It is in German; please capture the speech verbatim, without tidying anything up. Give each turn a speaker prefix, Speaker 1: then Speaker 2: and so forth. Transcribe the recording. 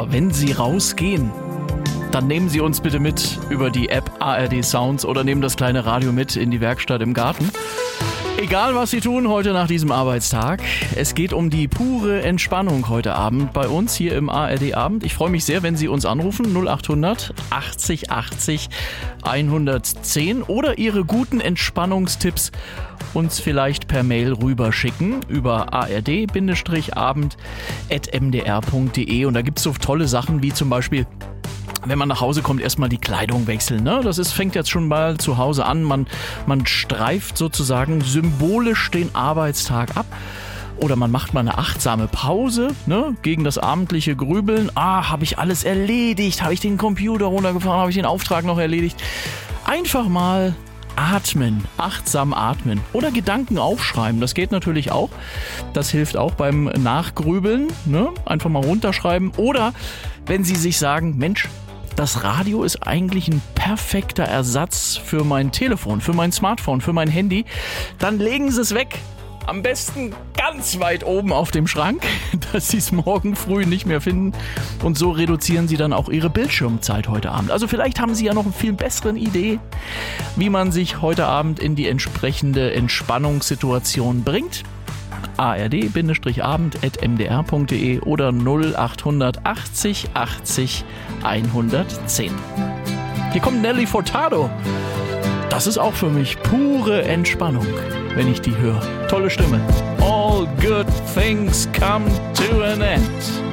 Speaker 1: Aber wenn Sie rausgehen, dann nehmen Sie uns bitte mit über die App A R D Sounds oder nehmen das kleine Radio mit in die Werkstatt im Garten. Egal, was Sie tun heute nach diesem Arbeitstag, es geht um die pure Entspannung heute Abend bei uns hier im A R D Abend. Ich freue mich sehr, wenn Sie uns anrufen, null acht hundert achtzig achtzig hundertzehn oder Ihre guten Entspannungstipps uns vielleicht per Mail rüberschicken über a r d abend at m d r punkt d e und da gibt es so tolle Sachen wie zum Beispiel, wenn man nach Hause kommt, erstmal die Kleidung wechseln. Ne? Das ist, fängt jetzt schon mal zu Hause an. Man, man streift sozusagen symbolisch den Arbeitstag ab. Oder man macht mal eine achtsame Pause, ne? Gegen das abendliche Grübeln. Ah, habe ich alles erledigt? Habe ich den Computer runtergefahren? Habe ich den Auftrag noch erledigt? Einfach mal atmen, achtsam atmen oder Gedanken aufschreiben, das geht natürlich auch. Das hilft auch beim Nachgrübeln, ne? Einfach mal runterschreiben. Oder wenn Sie sich sagen, Mensch, das Radio ist eigentlich ein perfekter Ersatz für mein Telefon, für mein Smartphone, für mein Handy, dann legen Sie es weg. Am besten ganz weit oben auf dem Schrank, dass Sie es morgen früh nicht mehr finden. Und so reduzieren Sie dann auch Ihre Bildschirmzeit heute Abend. Also vielleicht haben Sie ja noch eine viel bessere Idee, wie man sich heute Abend in die entsprechende Entspannungssituation bringt. a r d abend at m d r punkt d e oder null acht hundert achtzig achtzig hundertzehn. Hier kommt Nelly Furtado. Das ist auch für mich pure Entspannung, wenn ich die höre. Tolle Stimme. All good things come to an end.